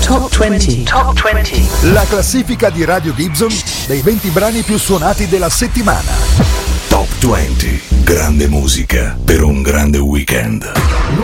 Top 20. Top 20. La classifica di Radio Gibson dei 20 brani più suonati della settimana. Top 20. Grande musica per un grande weekend.